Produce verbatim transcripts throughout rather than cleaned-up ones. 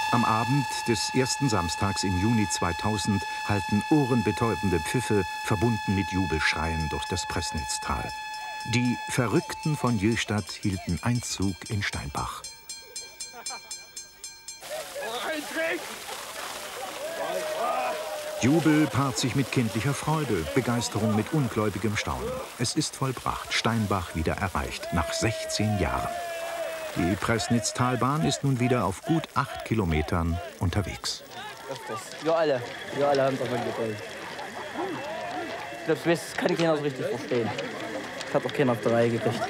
Am Abend des ersten Samstags im Juni zweitausend halten ohrenbetäubende Pfiffe, verbunden mit Jubelschreien, durch das Pressnitztal. Die Verrückten von Jöstadt hielten Einzug in Steinbach. Jubel paart sich mit kindlicher Freude, Begeisterung mit ungläubigem Staunen. Es ist vollbracht, Steinbach wieder erreicht, nach sechzehn Jahren. Die Pressnitztalbahn ist nun wieder auf gut acht Kilometern unterwegs. Wir alle, wir alle haben davon geteilt. Ich glaube, das kann keiner so richtig verstehen. Ich habe auch keinen auf der Reihe gekriegt.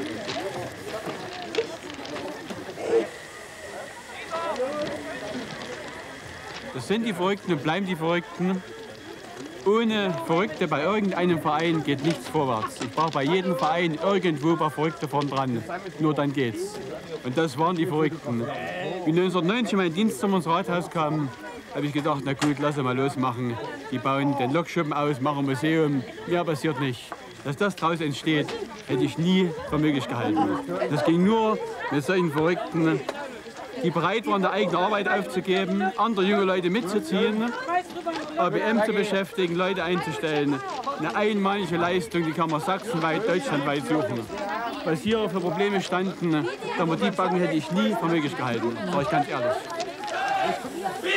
Das sind die Verrückten und bleiben die Verrückten. Ohne Verrückte bei irgendeinem Verein geht nichts vorwärts. Ich brauche bei jedem Verein irgendwo ein paar Verrückte vorn dran. Nur dann geht's. Und das waren die Verrückten. Wie neunzehnhundertneunzig mein Dienst ins Rathaus kam, habe ich gedacht, na gut, lass mal losmachen. Die bauen den Lokschuppen aus, machen ein Museum. Ja, passiert nicht. Dass das daraus entsteht, hätte ich nie für möglich gehalten. Das ging nur mit solchen Verrückten, die bereit waren, eine eigene Arbeit aufzugeben, andere junge Leute mitzuziehen, A B M zu beschäftigen, Leute einzustellen. Eine einmalige Leistung, die kann man sachsenweit, deutschlandweit suchen. Was hier für Probleme standen, da man die backen, hätte ich nie für möglich gehalten, sage ich ganz ehrlich.